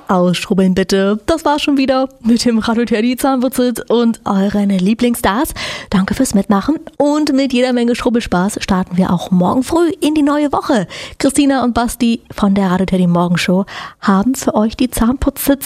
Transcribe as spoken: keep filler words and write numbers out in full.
ausschrubbeln bitte. Das war schon wieder mit dem Radio Teddy Zahnwurzel und euren Lieblingsstars. Danke fürs Mitmachen und mit jeder Menge Schrubbelspaß starten wir auch morgen früh in die neue Woche. Christina und Basti von der Radio Teddy Morgenshow haben für euch die Zahnputztipps